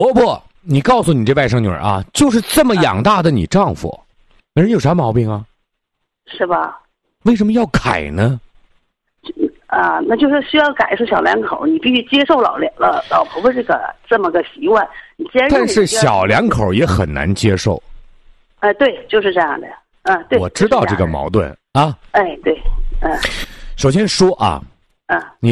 不，你告诉你这外甥女啊，就是这么养大的你丈夫，那人有啥毛病啊？ 是吧？ 为什么要改呢？ 啊，那就是需要改，是小两口，你必须接受老婆婆这么个习惯。你既然但是小两口也很难接受。 对，就是这样的。对， 我知道这个矛盾啊。 对， 首先说啊， 你